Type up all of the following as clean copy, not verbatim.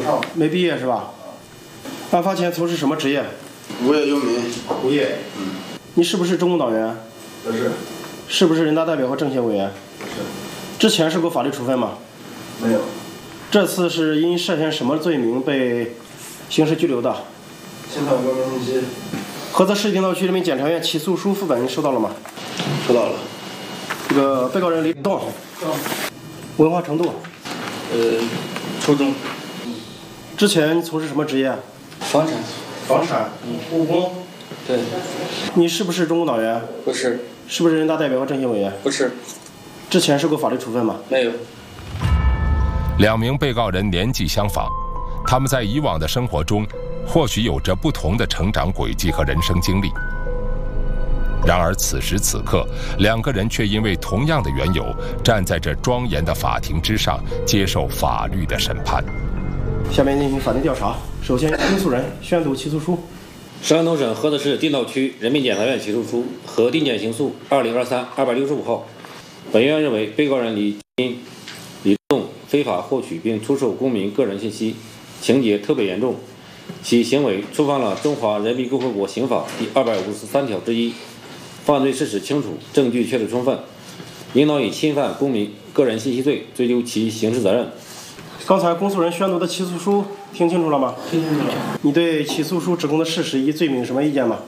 没毕业是吧？案发前从事什么职业？ 无业游民。 无业。你是不是中共党员？ 不是。 是不是人大代表和政协委员？ 不是。 之前受过法律处分吗？ 没有。 这次是因涉嫌什么罪名被刑事拘留的？ 侵犯个人信息。 菏泽市定陶区人民检察院起诉书副本你收到了吗？ 收到了。 这个被告人李栋，文化程度？ 初中。 之前从事什么职业？ 房产。 房产。务工。 对。 你是不是中共党员？ 不是。 是不是人大代表和政协委员？ 不是。 之前受过法律处分吗？ 没有。 两名被告人年纪相仿，他们在以往的生活中或许有着不同的成长轨迹和人生经历。然而此时此刻，两个人却因为同样的缘由，站在这庄严的法庭之上，接受法律的审判。 下面进行法定调查。首先，公诉人宣读起诉书。 山东省菏泽市定陶区人民检察院起诉书核定件刑诉2023-265号。本院认为，被告人李栋非法获取并出售公民个人信息，情节特别严重，其行为触犯了《中华人民共和国刑法》第253条之一，犯罪事实清楚，证据确实充分，应当以侵犯公民个人信息罪追究其刑事责任。 刚才公诉人宣读的起诉书听清楚了吗？ 听清楚了。 你对起诉书指控的事实以及罪名有什么意见吗？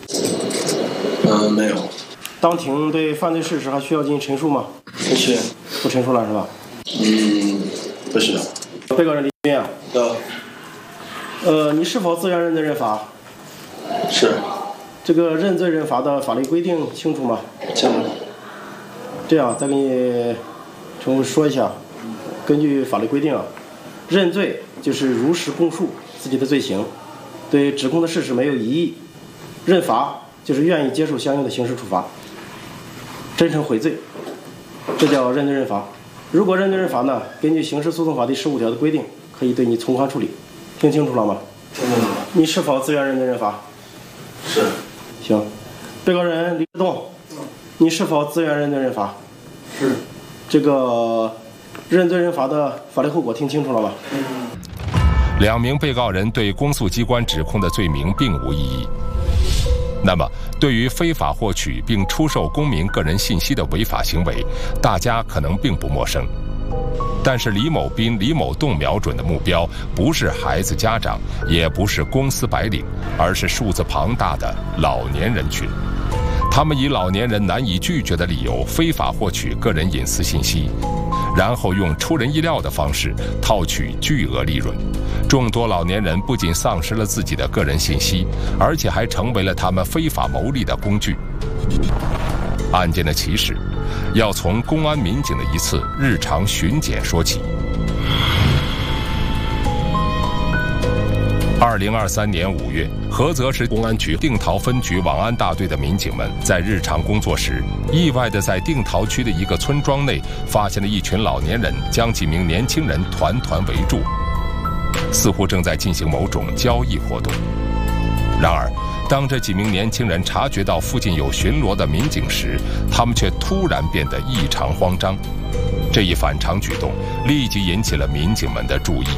没有。 当庭对犯罪事实还需要进行陈述吗？ 不需。 不陈述了是吧？ 不是的。 被告人李军啊。 的。 你是否自愿认罪认罚？ 是。 这个认罪认罚的法律规定清楚吗？ 清楚。 这样再给你重复说一下，根据法律规定啊，认罪就是如实供述自己的罪行，对指控的事实没有疑义；认罚就是愿意接受相应的刑事处罚，真诚悔罪，这叫认罪认罚。如果认罪认罚呢，根据刑事诉讼法第15条的规定，可以对你从宽处理。听清楚了吗？ 听清楚了。 你是否自愿认罪认罚？ 是。 行。被告人李栋，你是否自愿认罪认罚？ 是。 这个认罪认罚的法律后果听清楚了吗？ 两名被告人对公诉机关指控的罪名并无异议。那么，对于非法获取并出售公民个人信息的违法行为，大家可能并不陌生。但是李某斌、李某栋瞄准的目标不是孩子家长，也不是公司白领，而是数字庞大的老年人群。他们以老年人难以拒绝的理由非法获取个人隐私信息，然后用出人意料的方式套取巨额利润。众多老年人不仅丧失了自己的个人信息，而且还成为了他们非法牟利的工具。案件的起始要从公安民警的一次日常巡检说起。2023年5月，菏泽市公安局定陶分局网安大队的民警们在日常工作时，意外地在定陶区的一个村庄内发现了一群老年人将几名年轻人团团围住，似乎正在进行某种交易活动。然而，当这几名年轻人察觉到附近有巡逻的民警时，他们却突然变得异常慌张。这一反常举动立即引起了民警们的注意。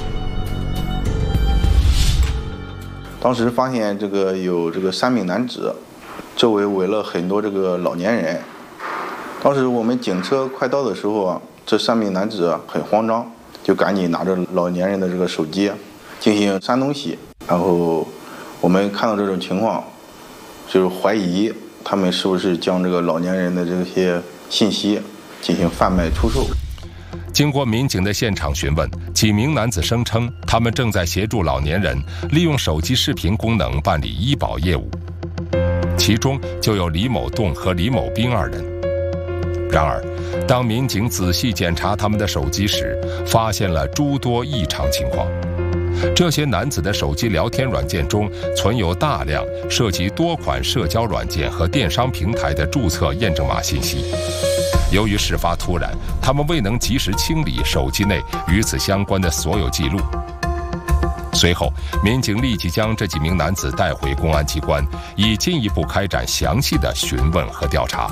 当时发现有3名男子，周围围了很多老年人。当时我们警车快到的时候啊，这3名男子很慌张，就赶紧拿着老年人的手机进行删东西。然后我们看到这种情况，就是怀疑他们是不是将老年人的这些信息进行贩卖出售。 经过民警的现场询问，几名男子声称他们正在协助老年人利用手机视频功能办理医保业务，其中就有李某栋和李某斌2人。然而，当民警仔细检查他们的手机时，发现了诸多异常情况。这些男子的手机聊天软件中存有大量涉及多款社交软件和电商平台的注册验证码信息。由于事发突然，他们未能及时清理手机内与此相关的所有记录。随后，民警立即将这几名男子带回公安机关，以进一步开展详细的询问和调查。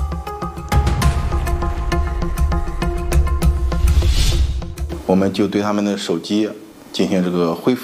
我们就对他们的手机进行恢复。